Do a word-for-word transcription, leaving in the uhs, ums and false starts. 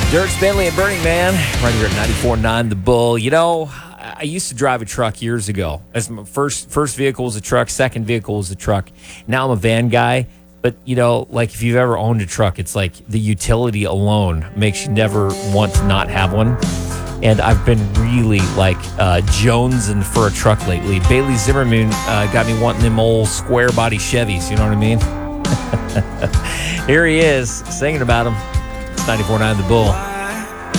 Dirk Bentley and Burning Man, right here at ninety-four point nine The Bull. You know, I used to drive a truck years ago. As my first first vehicle was a truck, second vehicle was a truck. Now I'm a van guy. But, you know, like if you've ever owned a truck, it's like the utility alone makes you never want to not have one. And I've been really like uh, jonesing for a truck lately. Bailey Zimmerman uh, got me wanting them old square body Chevys. You know what I mean? Here he is singing about them. It's ninety-four point nine The Bull.